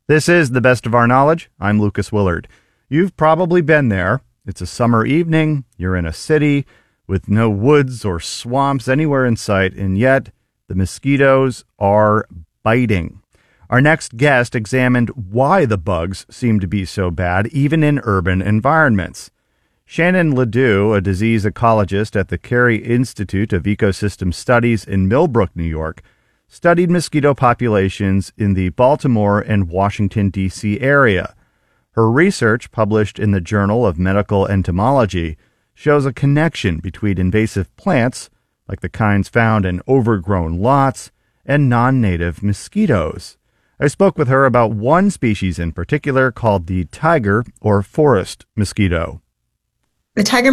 This is The Best of Our Knowledge. I'm Lucas Willard. You've probably been there. It's a summer evening. You're in a city with no woods or swamps anywhere in sight, and yet the mosquitoes are biting. Our next guest examined why the bugs seem to be so bad, even in urban environments. Shannon Ledoux, a disease ecologist at the Carey Institute of Ecosystem Studies in Millbrook, New York, studied mosquito populations in the Baltimore and Washington, D.C. area. Her research, published in the Journal of Medical Entomology, shows a connection between invasive plants, like the kinds found in overgrown lots, and non-native mosquitoes. I spoke with her about one species in particular called the tiger or forest mosquito. The tiger